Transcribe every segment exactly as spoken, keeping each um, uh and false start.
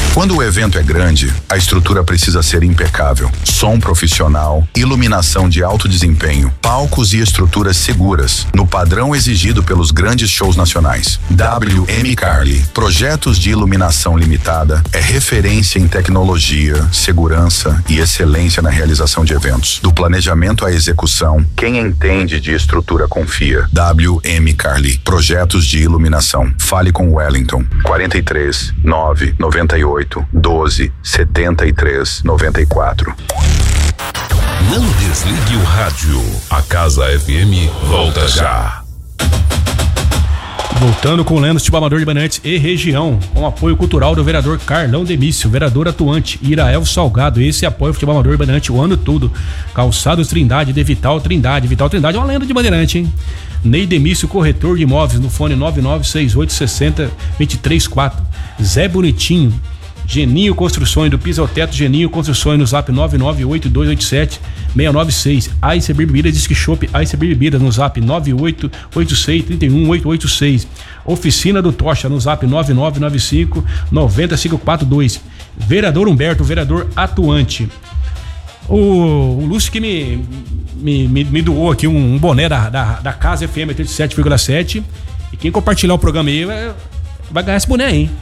Quando o evento é grande, a estrutura precisa ser impecável. Som profissional, iluminação de alto desempenho, palcos e estruturas seguras, no padrão exigido pelos grandes shows nacionais. W M Carli, projetos de iluminação limitada, é referência em tecnologia, segurança e excelência na realização de eventos. Do planejamento à execução, quem entende de estrutura confia. W M Carli, projetos de iluminação. Fale com Wellington. quarenta e três, nove, noventa e oito, doze, setenta e três, noventa e quatro. Não desligue o rádio. A Casa F M volta já. Voltando com o Lendo Futebol Amador de Bandeirantes e região, com apoio cultural do vereador Carlão Demício, vereador atuante Irael Salgado. Esse apoio ao Futebol Amador de Bandeirantes o ano todo. Calçados Trindade de Vital Trindade. Vital Trindade é uma lenda de Bandeirante, hein? Ney Demício, corretor de imóveis, no fone nove nove seis oito seis zero, dois três quatro. Zé Bonitinho, Geninho Construções, do piso ao teto, Geninho Construções, no zap nove nove oito dois oito sete seis nove seis. Ice Bebidas, Disque Shop, Ice Bebidas, no zap nove oito oito seis três um oito oito seis. Oficina do Tocha, no zap nove nove nove cinco nove cinco quatro dois. Vereador Humberto, vereador atuante. O, o Lúcio que me, me, me, me doou aqui um, um boné da, da, da Casa F M oitenta e sete vírgula sete. E quem compartilhar o programa aí vai, vai ganhar esse boné, hein?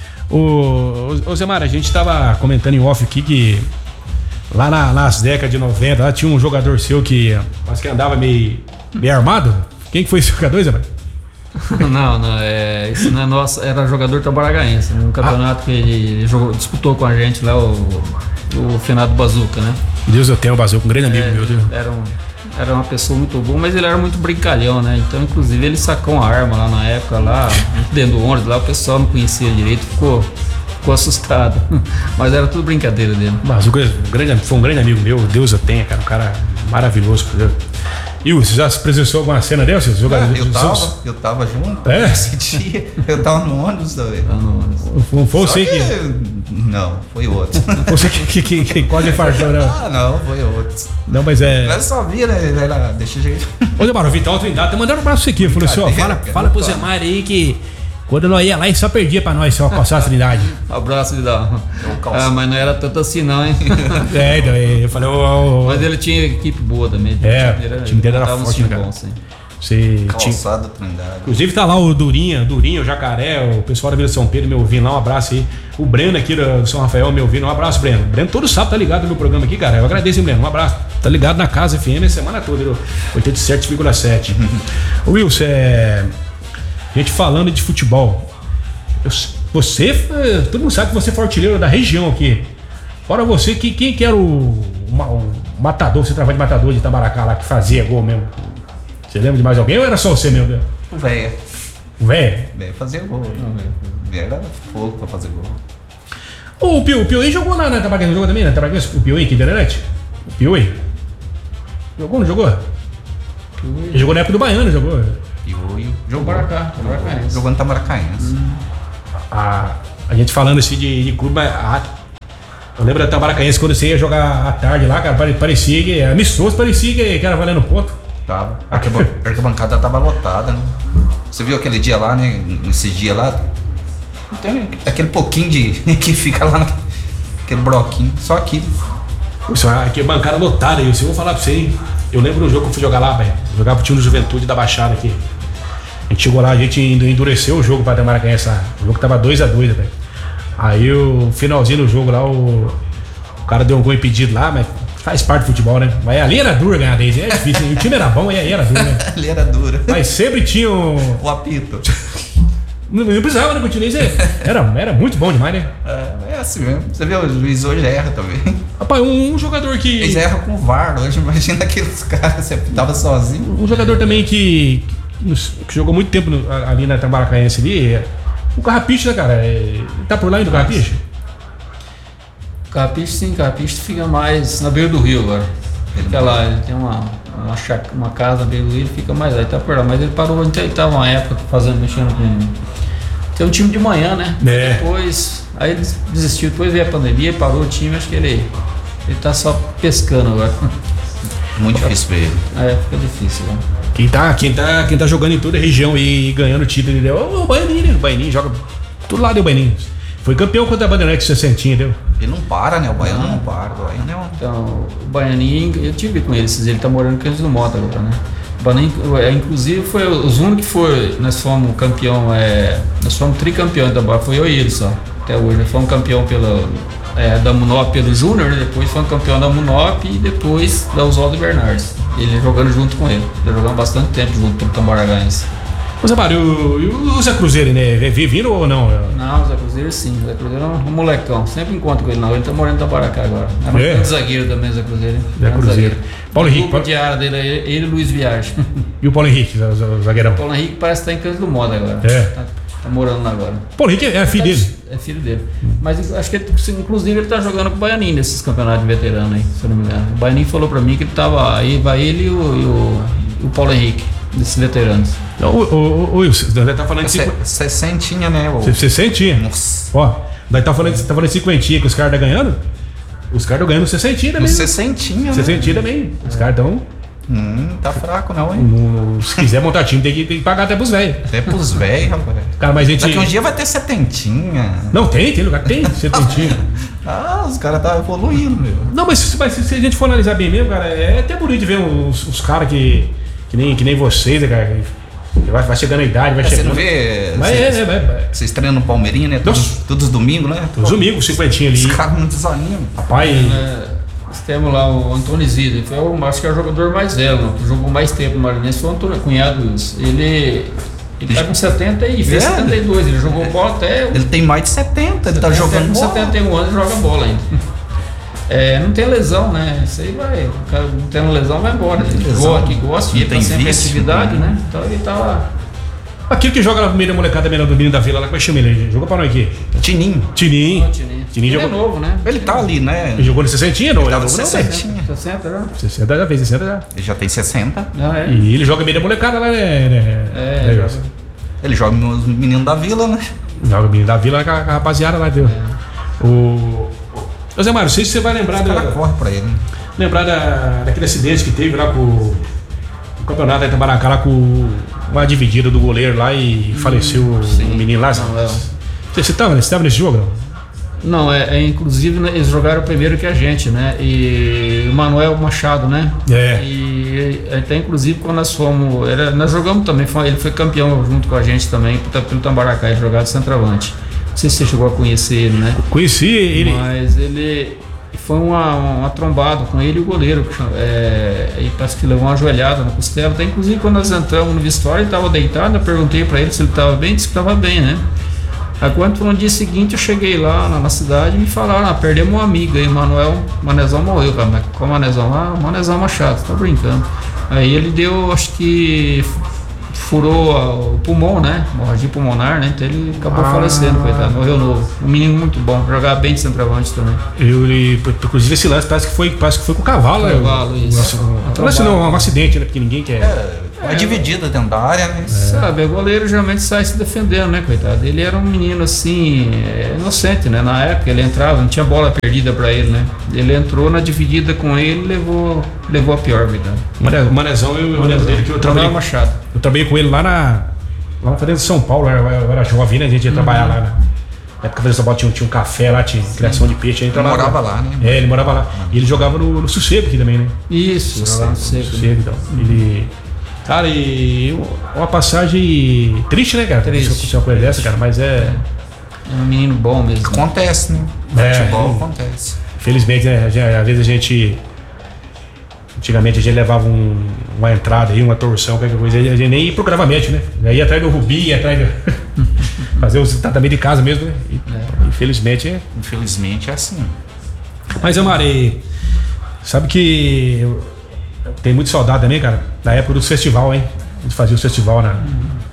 Ô, ô Zé Mara, a gente tava comentando em off aqui que lá na, nas décadas de noventa, lá tinha um jogador seu que, mas que andava meio, meio armado. Quem que foi esse jogador, Zé Mara? Não, não, é, isso não é nosso, era jogador trabalhagaense, no campeonato ah. que ele jogou, disputou com a gente lá, o, o finado Bazuca, né? Deus eu tenho o Bazuca, um grande amigo é, meu. Deus. Era, um, era uma pessoa muito boa, mas ele era muito brincalhão, né? Então, inclusive, ele sacou uma arma lá na época, lá dentro do ônibus, lá o pessoal não conhecia ele direito, ficou, ficou assustado. Mas era tudo brincadeira dele. Bazuca um grande, foi um grande amigo meu, Deus eu tenha, cara, um cara maravilhoso, Deus. E você já presenciou alguma cena dele, seus jogadores? Ah, eu tava, eu tava junto é? esse dia. Eu tava no ônibus também. Foi você que... que... Não, foi outro. Foi você que, que, que quase infartou, não? Ah, não, foi outro. Não, mas é... Mas só vi, né? Ela deixa jeito. Ô, Zé Mara, o Vital Trindade tá mandando um abraço aqui. Falou assim, ó, fala, fala pro Zé Mara aí que quando nós ia lá, ele só perdia pra nós, só calçar a Trindade. Um abraço, Vidal. Ah, mas não era tanto assim não, hein? É, então, eu falei... Oh, oh, mas ele tinha equipe boa também. É, o time dele era forte, cara. Bom, sim. Você Calçado Trindade. Inclusive tá lá o Durinha, Durinha, o Jacaré, o pessoal da Vila São Pedro me ouvindo lá, um abraço aí. O Breno aqui do São Rafael me ouvindo, um abraço, Breno. O Breno todo sábado tá ligado no meu programa aqui, cara. Eu agradeço, hein, Breno, um abraço. Tá ligado na Casa F M a semana toda, oitenta e sete vírgula sete. Ô Wilson, é... a gente falando de futebol, eu, você, todo mundo sabe que você foi artilheiro da região aqui. Fora você, que, quem que era o, o matador, você trabalha de matador de Itamaracá lá, que fazia gol mesmo? Você lembra de mais alguém ou era só você mesmo? O velho. O velho? O velho fazia gol. O velho era fogo pra fazer gol. O Pio, o Piuí jogou na Itamaracá, jogou também na Itamaracá? O Piuí aqui, Internet? O Piuí? Jogou, não jogou? Ele jogou na época do Baiano, jogou? Piuí. Jogou pra cá, jogou no Itamaracáense. Hum. A, a gente falando assim de, de clube, a, eu lembro da Itamaracáense quando você ia jogar à tarde lá, cara, parecia que, amistoso, parecia que, que era valendo ponto. Tava. A arquibancada tava lotada, né? Você viu aquele dia lá, né? Esse dia lá, tem aquele pouquinho de que fica lá naquele bloquinho, só aquilo. Isso, aqui é bancada lotada, eu vou falar pra você, hein? Eu lembro do jogo que eu fui jogar lá, velho. Jogar pro time do Juventude da Baixada aqui. A gente chegou lá, a gente endureceu o jogo pra Itamaracá, essa. O jogo tava dois a dois, velho. Aí o finalzinho do jogo lá, o, o cara deu um gol impedido lá, mas faz parte do futebol, né? Mas ali era duro ganhar deles, é difícil. Hein? O time era bom e aí era duro, né? Ali era duro. Mas sempre tinha um... o apito. Não, não precisava, né? Continuei, era, era muito bom demais, né? É, é assim mesmo. Você vê, o juiz hoje erra também. Rapaz, um, um jogador que... Eles erram com o V A R hoje, imagina aqueles caras, você tava sozinho. Um jogador também que, que jogou muito tempo no, ali na Itamaracáense ali, o Carrapicho, né, cara? Ele tá por lá ainda o Carrapicho? Carrapicho, sim, Carrapicho fica mais na beira do rio agora. Ele fica lá, ele tem uma, uma, uma casa na beira do rio, ele fica mais lá, ele tá por lá. Mas ele parou, ele tava uma época fazendo, mexendo com... Tem um time de manhã, né? É. Depois, aí ele desistiu, depois veio a pandemia, parou o time, acho que ele, ele tá só pescando agora. Muito difícil pra ele. É, fica difícil, né? Quem tá, quem, tá, quem tá jogando em toda a região e ganhando título, é o Baianinho, né? O Baianinho joga tudo lá, deu Baianinho. Foi campeão contra a Bandeirante sessenta, deu? Ele não para, né? O Baiano não para. O Baiano é um... Então, o Baianinho, eu tive com ele, ele tá morando em Campos do Mota agora, né? O Baianinho, é, inclusive, foi os únicos que foi, nós fomos campeão, é, nós fomos tricampeões da Barra, foi eu e ele só, até hoje. Nós fomos campeão pela, é, da Munop pelo Júnior, né? Depois fomos campeão da Munop e depois da Oswaldo Bernardes. Ele jogando junto com ele, ele jogando bastante tempo junto pelo Tamboragaense. Ô Zé Mário, e o, o Zé Cruzeiro, né? Vem vindo ou não? Não, o Zé Cruzeiro sim. O Zé Cruzeiro é um, um molecão. Sempre encontro com ele, não. Ele tá morando em Tabaracá agora. É um é. grande zagueiro também, o Zé Cruzeiro. Zé Cruzeiro. Paulo Henrique. O grupo de área dele é ele, ele e o Luiz Viagem. E o Paulo Henrique, o zagueirão? O Paulo Henrique parece que tá em Campos do Moda agora. É. Tá, tá morando lá agora. Paulo Henrique é filho dele? É filho dele. Mas acho que ele, inclusive ele tá jogando com o Baianinho nesses campeonatos de veterano aí, se eu não me engano. O Baianinho falou pra mim que ele tava. Aí vai ele e o, e o, e o Paulo Henrique, desses veteranos. O, o, o, o Wilson, você tá falando de cinquenta. Sessentinha, né? O... Sessentinha? Nossa. Ó, daí tá falando, tá falando de cinquentinha que os caras tá ganhando? Os caras estão ganhando sessentinha também. Sessentinha, né? Sessentinha também. Os caras estão. Hum, tá fraco não, hein? Um, se quiser montar time, tem que, tem que pagar até pros velhos. Até pros velhos, rapaz. Cara, mas a gente... Daqui um dia vai ter setentinha. Não, tem, tem lugar que tem setentinha. Ah, os caras tá evoluindo, meu. Não, mas, mas se a gente for analisar bem mesmo, cara, é até bonito de ver os, os caras que, que, nem, que nem vocês, né, cara? Vai, vai chegando a idade, vai é, chegando. Você não vê. Mas vocês, é, é, é. Vocês treinam no Palmeirinha, né? Todos, todos os domingos, né? Todos os domingos, cinquentinha ali. Os caras não desanimam. Rapaz. É, nós temos lá o Antônio Zida, ele foi o, acho que é o jogador mais velho, não, que jogou mais tempo no Maranhense, foi o Antônio Cunhado Wilson. Ele. Ele tá com setenta e fez é. setenta e dois, ele jogou bola até. Ele tem mais de setenta, ele setenta, tá jogando com bola. setenta e um anos e joga bola ainda. É, não tem lesão, né? Isso aí vai. O cara não tendo lesão vai embora. Ele joga que gosta, ele tá sempre em atividade, né? Então ele tá lá. Aquele que joga na primeira molecada melhor do menino da vila lá, como é que chama ele? Jogou pra nós aqui? Tininho. Tininho. Oh, Tininho. Tininho ele jogou... é novo, né? Ele tá ali, né? Ele jogou no sessentinha, não? Ele Ele tá jogou no sessentinha. sessenta já? sessenta já fez, sessenta já. Ele já tem sessenta. Ah, é. E ele joga meio da molecada lá, né? né é, né, joga. Ele joga nos meninos da vila, né? Joga o menino da vila com a, com a rapaziada lá, viu? É. O... Ô Zé Mário, não sei se você vai lembrar... O cara da... corre pra ele. Né? Lembrar da, daquele acidente que teve lá com o, o campeonato da Itamaracá lá com uma dividida do goleiro lá e hum, faleceu o menino lá. Não, é. Você estava você tava nesse jogo, não? Não, é, é inclusive né, eles jogaram primeiro que a gente, né? E o Manuel Machado, né? É. E até inclusive quando nós fomos, era, nós jogamos também, foi, ele foi campeão junto com a gente também, pelo Tambaracá, ele jogava de centroavante. Não sei se você chegou a conhecer ele, né? Conheci ele. Mas ele foi uma, uma trombada com ele e o goleiro. É, e parece que levou uma joelhada na costela. Até inclusive quando nós entramos no Vistória, ele estava deitado, eu perguntei para ele se ele estava bem, disse que estava bem, né? Aí quando no dia seguinte eu cheguei lá na, na cidade e me falaram, ah, perdemos um amigo aí, Manuel Manezão morreu, cara. Mas qual Manezão? Ah, Manezão Machado, tá brincando. Aí ele deu, acho que furou o pulmão, né? Hemorragia pulmonar, né? Então ele acabou ah. falecendo, coitado, morreu novo. Um menino muito bom, jogava bem de centroavante também. Eu, ele, inclusive esse lance parece que foi, parece que foi com o cavalo, né? Cavalo, isso. Um, lance não, um acidente, né? Porque ninguém quer. É, é dividida dentro da área, né? É. Sabe, o goleiro geralmente sai se defendendo, né, coitado? Ele era um menino assim, inocente, né? Na época ele entrava, não tinha bola perdida pra ele, né? Ele entrou na dividida com ele e levou, levou a pior, coitado. O Manezão, eu, eu lembro dele que eu trabalhei. Machado. Eu trabalhei com ele lá na. Lá na Fazenda de São Paulo, eu, eu era jovem, né? A gente ia uhum. trabalhar lá, né? Na época da São Paulo tinha, tinha um café lá, tinha criação de peixe. Ele morava lá, né? É, ele morava lá. E ele jogava no, no Sossego aqui também, né? Isso, jogava no Sossego. Sossego, então. Ele. Cara, e uma passagem triste, né, cara? Triste. Uma coisa dessa, cara, mas é. É um menino bom mesmo. Acontece, né? É, futebol acontece. Felizmente, né? Às vezes a gente. Antigamente a gente levava um, uma entrada aí, uma torção, qualquer coisa, a gente nem ia pro gravamento, né? Ia atrás do Rubi, ia atrás do. Fazer os tratamento de casa mesmo, né? E, é. Infelizmente é. Infelizmente é assim. Mas, Amarei, sabe que eu tenho muito saudade também, cara, da época dos festival, hein? A gente fazia o festival na,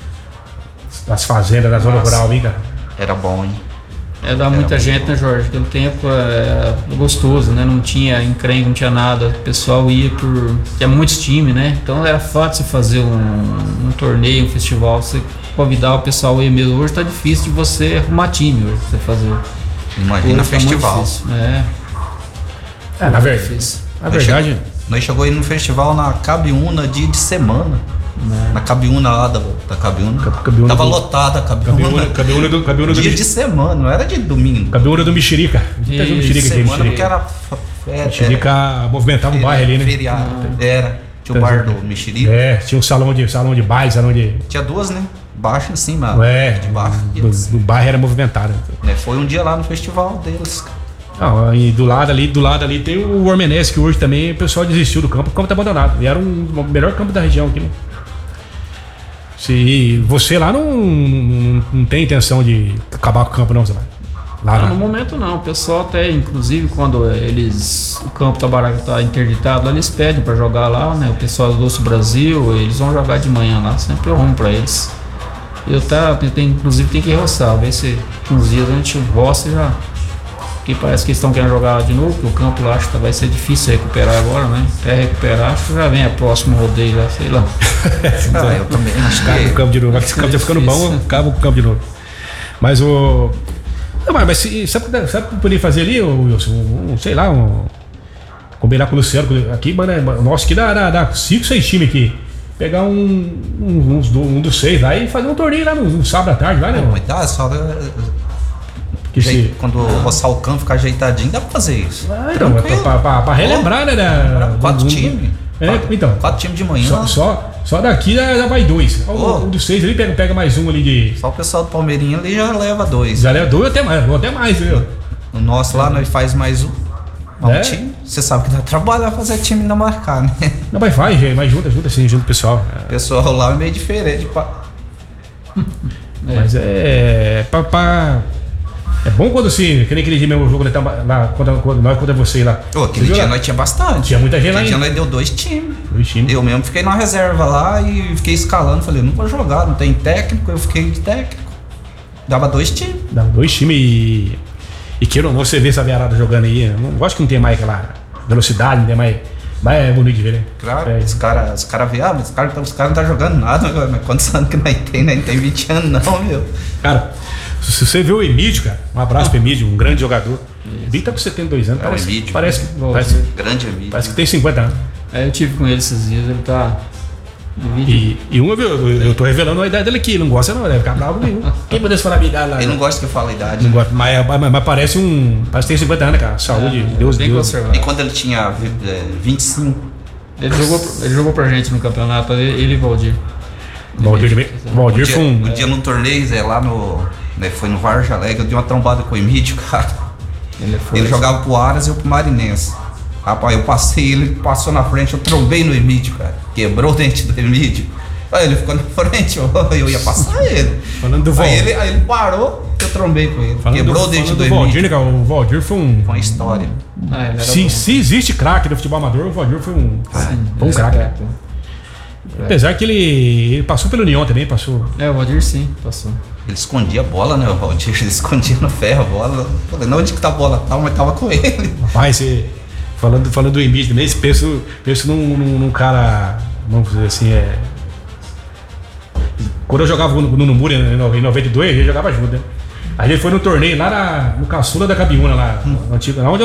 nas fazendas, na zona rural, hein, cara? Era bom, hein? É dar muita gente, né, Jorge? Aquele tempo é gostoso, né? Não tinha encrenque, não tinha nada. O pessoal ia por. Tinha muitos times, né? Então era fácil você fazer um, um torneio, um festival, você convidar o pessoal aí mesmo. Hoje tá difícil de você arrumar time hoje, você fazer. Imagina hoje festival. Tá é. É, na verdade. Difícil. Na verdade. Chegou, nós chegou aí no festival na Cabiúna, dia de semana. Né? Na Cabiúna lá da, da Cabiúna. Cabiúna Tava do... lotada a Cabiúna. Cabiúna, Cabiúna do, Cabiúna Dia do... de semana, não era de domingo. Cabiúna do Mexerica. Dia de Mexerica, semana porque era... É, Mexerica era, movimentava um bairro ali, né? Feriado, ah. Era. Tinha o bar do Mexerica. É, tinha um salão de, salão de baile, salão de... Tinha duas, né? Baixo e cima. É, de baixo. Do, do bairro era movimentado. Né? Foi um dia lá no festival deles. Não, e do lado ali, do lado ali tem o Ormenense, que hoje também o pessoal desistiu do campo, o campo tá abandonado. E era um, o melhor campo da região aqui, né? Se você lá não, não, não tem intenção de acabar com o campo, não, Zé? Lá, não, no momento não. O pessoal até, inclusive, quando eles o campo tá, tá interditado, lá eles pedem pra jogar lá, né? O pessoal do Doce Brasil, eles vão jogar de manhã lá, sempre eu arrumo pra eles. Eu tá, eu tenho, inclusive tem que roçar, ver se uns dias a gente roça e já. Porque parece que eles estão querendo jogar de novo, porque o campo lá acho que vai ser difícil recuperar agora, né? Até recuperar, acho que já vem a próxima rodeio lá, sei lá. Ah, eu também acho que... Acaba o campo de novo, esse campo tá ficando bom, acaba o campo de novo. Mas o... Não, mas, mas sabe o que eu poderia fazer ali, Wilson? Um, um, sei lá, um... combinar com o Luciano, aqui, mano, nossa, aqui dá, dá cinco, seis times aqui. Pegar um, um, um, um dos seis lá e fazer um torneio lá no, no sábado à tarde, vai, né? Não, mas dá, só... Jeito, quando ah. roçar o campo, ficar ajeitadinho, dá pra fazer isso. Ah, então, é pra, pra, pra, pra relembrar, né? Da, quatro times. É, quatro, então. Quatro times de manhã. Só, só, só daqui já vai dois. O, oh. o dos seis ali pega, pega mais um ali de. Só o pessoal do Palmeirinha ali já leva dois. Já leva dois ou até mais, ou até mais, viu? O nosso lá, nós faz mais um. Um é? time. Você sabe que dá trabalho fazer time não marcar, né? Não, mas faz, mas junta, junta assim, junto o pessoal. O pessoal lá é meio diferente. Pra... É. Mas é. Pra. pra... É bom quando assim, que nem aquele dia mesmo jogo lá, quando, quando nós contra você lá. Ô, aquele dia lá? Nós tinha bastante. Tinha muita gente lá. Aquele dia nós deu dois times. Dois times. Eu mesmo fiquei na reserva lá e fiquei escalando. Falei, não vou jogar, não tem técnico. Eu fiquei de técnico. Dava dois times. Dava dois times e. E queira ou não, você vê essa veiarada jogando aí. Não gosto que não tem mais aquela velocidade, não tem mais. Mas é bonito de ver, né? Claro, é. os caras os cara vê, ah, mas os caras os cara não tá jogando nada, mas quantos anos que nós tem, né? Não tem vinte anos, não, meu. Cara. Se você viu o Emílio, cara, um abraço pro Emílio, um grande jogador. O Emílio tá com setenta e dois anos, é parece, o Emílio, parece, é. parece, grande Emílio. Parece que tem cinquenta anos. É, eu tive com ele esses dias, ele tá. E, e um, eu, eu tô revelando a idade dele aqui, ele não gosta não, deve ficar bravo nenhum. Quem pudesse falar a minha idade lá? Ele não gosta que eu fale a idade. Não gosta, mas, mas, mas parece um. Parece que tem cinquenta anos, cara. Saúde, é, Deus, bem Deus. Conservado. E quando ele tinha vinte e cinco? Ele jogou, ele jogou pra gente no campeonato, ele e Valdir. Valdir, Valdir foi um. Um dia num torneio, é, lá no. Né, foi no Varja Alegre, eu dei uma trombada com o Emílio, cara. Ele, ele jogava pro Aras e eu pro Marinense. Rapaz, eu passei, ele passou na frente, eu trombei no Emílio, cara. Quebrou o dente do Emílio. Aí ele ficou na frente, eu, eu ia passar ele. Falando do Valdir. Aí ele, aí ele parou, eu trombei com ele. Falando Quebrou do, o dente do, do Emílio. Valdir, né, cara? O Valdir foi um. Foi uma história. Ah, se, se existe craque do futebol amador, o Valdir foi um. Ah, foi um craque. É. Apesar que ele, ele passou pelo União também, passou. É, o Valdir sim, passou. Ele escondia a bola, né, o Valdir? Ele escondia no ferro a bola. Falei, não, onde que tá a bola? Tá, mas tava com ele. Rapaz, você, falando, falando do Emílio também, penso, penso num, num, num cara, vamos dizer assim, é. Quando eu jogava no, no Muri em noventa e dois, a gente jogava junto, né? Aí ele foi no torneio lá na, no Caçula da Cabiúna, lá, hum. no antigo, onde